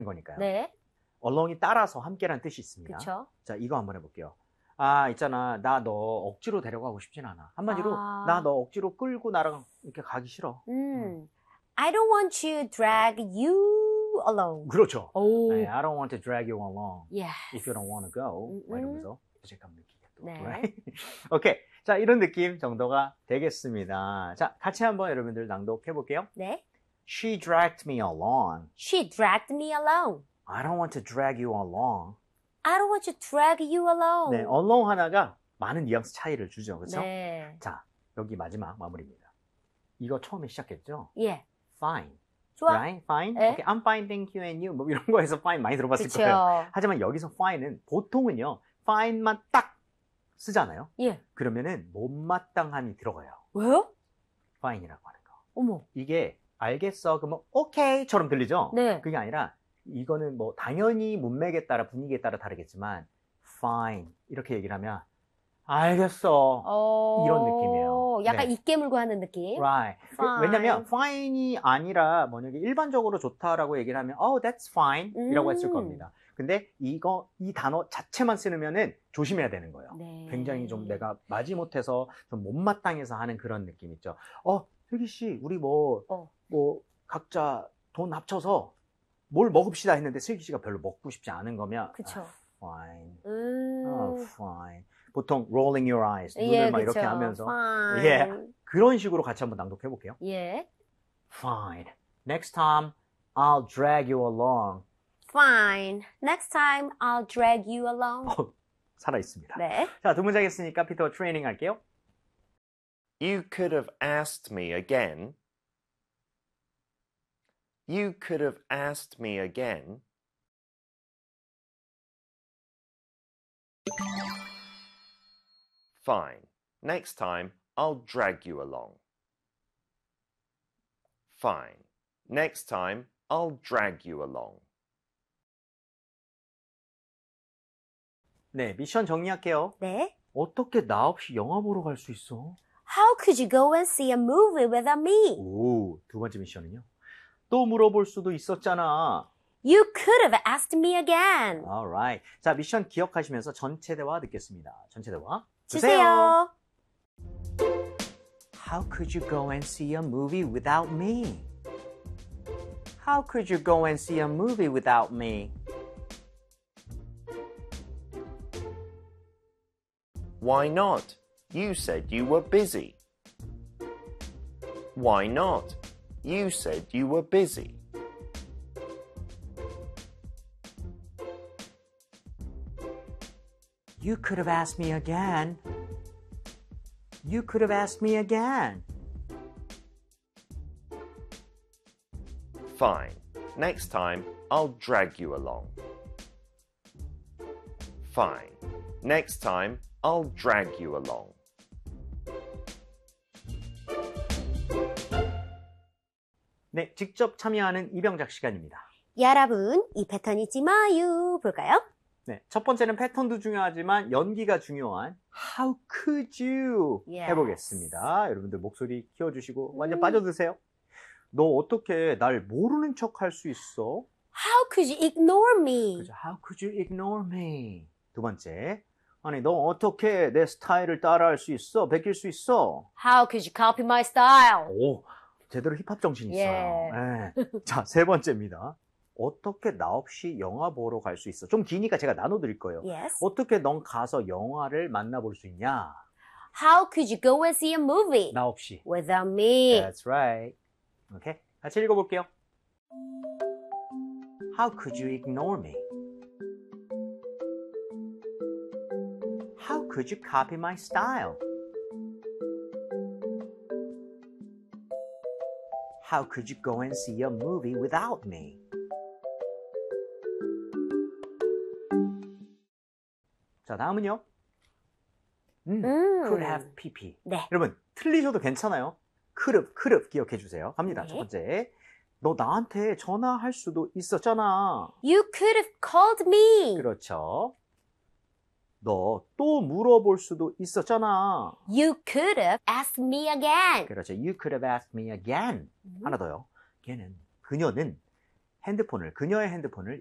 거니까요. 네. along이 따라서 함께라는 뜻이 있습니다. 그쵸. 자, 이거 한번 해볼게요. 아, 있잖아. 나 너 억지로 데려가고 싶진 않아. 한마디로 나 너 억지로 끌고 나랑 이렇게 가기 싫어. I don't want to drag you along. 그렇죠. 오. 네, I don't want to drag you along Yes. if you don't want to go. 막 이러면서 죄책감 느끼게 또. 네. Right? 오케이. 자, 이런 느낌 정도가 되겠습니다. 자, 같이 한번 여러분들 낭독해 볼게요. 네. She dragged me along. She dragged me along. I don't want to drag you along. I don't want to drag you along. 네, along 하나가 많은 뉘앙스 차이를 주죠. 그렇죠? 네. 자, 여기 마지막 마무리입니다. 이거 처음에 시작했죠? 예. Fine. 좋아. Right? Fine? 네. Okay, I'm fine, thank you, and you. 뭐 이런 거에서 fine 많이 들어봤을 그쵸. 거예요. 하지만 여기서 fine은 보통은요, fine만 딱 쓰잖아요. 예. 그러면은 못마땅함이 들어가요. 왜요? fine이라고 하는 거. 어머. 이게 알겠어, 그러면 오케이처럼 들리죠? 네. 그게 아니라 이거는 뭐 당연히 문맥에 따라 분위기에 따라 다르겠지만 fine 이렇게 얘기를 하면 알겠어 이런 느낌이에요. 약간 네. 입 깨물고 하는 느낌. Right. Fine. 왜냐면 fine이 아니라 뭐냐 일반적으로 좋다라고 얘기를 하면 oh that's fine 이라고 했을 겁니다. 근데 이 단어 자체만 쓰면은 조심해야 되는 거예요. 네. 굉장히 좀 내가 마지못해서 좀 못마땅해서 하는 그런 느낌 있죠. 슬기 씨 우리 뭐 각자 돈 합쳐서 뭘 먹읍시다 했는데 슬기 씨가 별로 먹고 싶지 않은 거면 그쵸. fine. fine. 보통 rolling your eyes 눈을 예, 막 그쵸. 이렇게 하면서 Fine. 예, 그런 식으로 같이 한번 낭독해 볼게요. 예. Fine. Next time I'll drag you along. Fine. Next time I'll drag you along. 살아 있습니다. 네. 자, 두 문장 했으니까 피터 트레이닝 할게요. You could have asked me again. You could have asked me again. Fine. Next time, I'll drag you along. Fine. Next time, I'll drag you along. 네, 미션 정리할게요. 네. 어떻게 나 없이 영화 보러 갈 수 있어? How could you go and see a movie without me? 오, 두 번째 미션은요. 또 물어볼 수도 있었잖아. You could have asked me again. Alright. 자, 미션 기억하시면서 전체 대화 듣겠습니다. 전체 대화 주세요. How could you go and see a movie without me? How could you go and see a movie without me? Why not? You said you were busy. Why not? You said you were busy. You could have asked me again. You could have asked me again. Fine. Next time, I'll drag you along. Fine. Next time, I'll drag you along. 네, 직접 참여하는 이병작 시간입니다. 여러분, 이 패턴 잊지 마요. 볼까요? 네, 첫 번째는 패턴도 중요하지만 연기가 중요한 How could you Yes. 해보겠습니다. 여러분들 목소리 키워주시고 완전 빠져드세요. 너 어떻게 날 모르는 척 할 수 있어? How could you ignore me? 그죠? How could you ignore me? 두 번째, 아니 너 어떻게 내 스타일을 따라할 수 있어? 베낄 수 있어? How could you copy my style? 오, 제대로 힙합 정신이 있어요. 예. 네. 자, 세 번째입니다. 어떻게 나 없이 영화 보러 갈 수 있어? 좀 기니까 제가 나눠드릴 거예요. Yes. 어떻게 넌 가서 영화를 만나볼 수 있냐? How could you go and see a movie 나 없이. without me? That's right. 오케이, 같이 읽어볼게요. How could you ignore me? How could you copy my style? How could you go and see a movie without me? 자, 다음은요. could have pp. 네. 여러분, 틀리셔도 괜찮아요. could have 기억해 주세요. 갑니다. 네. 첫 번째. 너 나한테 전화할 수도 있었잖아. You could have called me. 그렇죠. 너 또 물어볼 수도 있었잖아. You could have asked me again. 그렇죠. You could have asked me again. 하나 더요. 그녀는 핸드폰을, 그녀의 핸드폰을